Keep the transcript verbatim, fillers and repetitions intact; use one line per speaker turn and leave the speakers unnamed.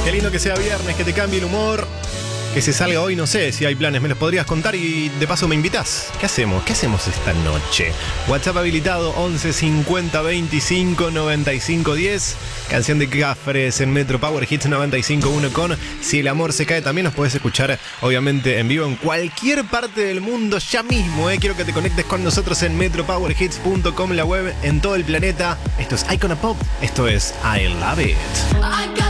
Qué lindo que sea viernes, que te cambie el humor. Que se salga hoy, no sé si hay planes, me los podrías contar y de paso me invitás. ¿Qué hacemos? ¿Qué hacemos esta noche? WhatsApp habilitado once cincuenta veinticinco noventa y cinco diez. Canción de Cafres en Metro Power Hits noventa y cinco uno con Si el amor se cae. También nos podés escuchar, obviamente, en vivo en cualquier parte del mundo ya mismo. ¿eh? Quiero que te conectes con nosotros en metro power hits punto com, la web en todo el planeta. Esto es Icona Pop. Esto es I Love It.